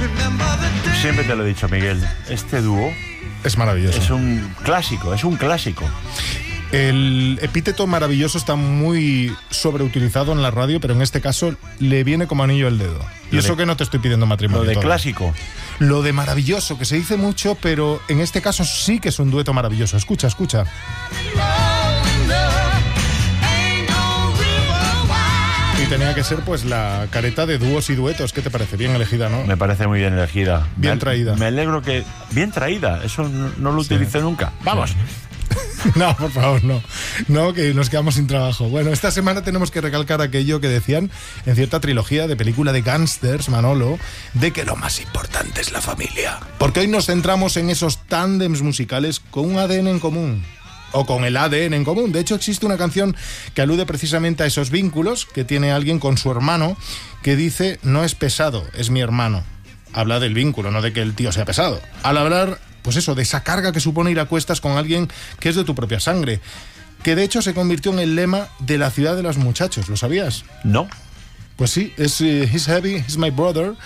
Siempre te lo he dicho, Miguel, este dúo es maravilloso. Es un clásico. El epíteto maravilloso está muy sobreutilizado en la radio, pero en este caso le viene como anillo al dedo. Y eso que no te estoy pidiendo matrimonio. Lo de clásico. Lo de maravilloso, que se dice mucho, pero en este caso sí que es un dueto maravilloso. Escucha. Y tenía que ser pues la careta de dúos y duetos. ¿Qué te parece? Bien elegida, ¿no? Me parece muy bien elegida. Bien traída. Me alegro que... Bien traída, eso no lo utilicé nunca. ¡Vamos! Sí. No, por favor, no. No, que nos quedamos sin trabajo. Bueno, esta semana tenemos que recalcar aquello que decían en cierta trilogía de película de gángsters, Manolo, de que lo más importante es la familia. Porque hoy nos centramos en esos tándems musicales con un ADN en común. O con el ADN en común. De hecho, existe una canción que alude precisamente a esos vínculos que tiene alguien con su hermano, que dice: no es pesado, es mi hermano. Habla del vínculo, no de que el tío sea pesado. Al hablar, pues eso, de esa carga que supone ir a cuestas con alguien que es de tu propia sangre, que de hecho se convirtió en el lema de la ciudad de los muchachos. ¿Lo sabías? No. Pues sí, es He's Heavy, He's My Brother,